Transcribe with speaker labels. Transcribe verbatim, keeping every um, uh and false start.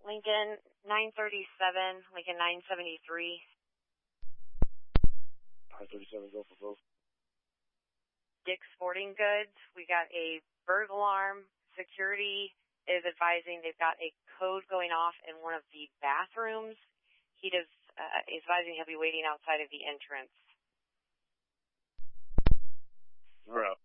Speaker 1: Lincoln nine thirty-seven, Lincoln nine seventy-three.
Speaker 2: nine thirty-seven, go for both.
Speaker 1: Dick's Sporting Goods, we got a burglar alarm. Security is advising they've got a code going off in one of the bathrooms. He does, uh, is advising he'll be waiting outside of the entrance.
Speaker 2: We're out.